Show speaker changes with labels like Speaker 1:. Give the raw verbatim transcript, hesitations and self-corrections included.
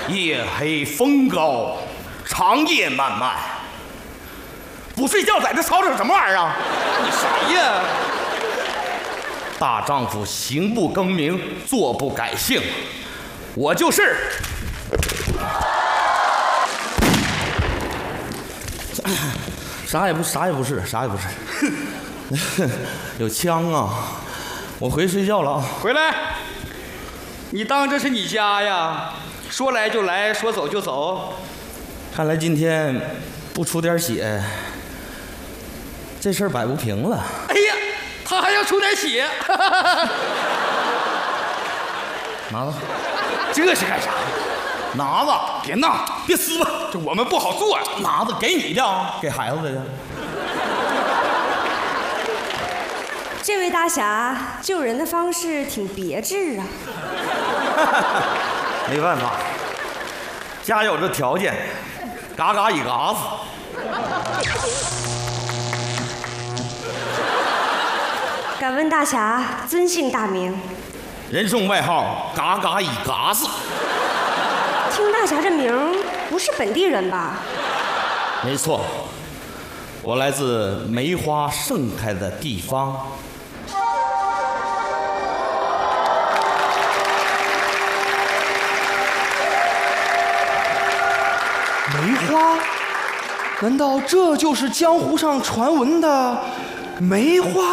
Speaker 1: 夜黑风高，长夜漫漫，不睡觉在这吵吵什么玩意儿啊？
Speaker 2: 你谁呀？
Speaker 1: 大丈夫行不更名，坐不改姓，我就是。啥也不啥也不是，啥也不是。有枪啊！我回去睡觉了啊。
Speaker 2: 回来，你当这是你家呀？说来就来，说走就走。
Speaker 1: 看来今天不出点血，这事儿摆不平了。
Speaker 2: 哎呀，他还要出点血。
Speaker 1: 拿着，
Speaker 2: 这是干啥？
Speaker 1: 拿着，
Speaker 2: 别闹，
Speaker 1: 别撕吧，
Speaker 2: 这我们不好做。
Speaker 1: 拿着给你的啊，给孩子的。
Speaker 3: 这位大侠救人的方式挺别致啊。
Speaker 1: 没办法，家有这条件，嘎嘎一嘎子。
Speaker 3: 敢问大侠尊姓大名？
Speaker 1: 人送外号嘎嘎一嘎子。
Speaker 3: 听大侠这名，不是本地人吧？
Speaker 1: 没错，我来自梅花盛开的地方。
Speaker 4: 梅花？难道这就是江湖上传闻的梅花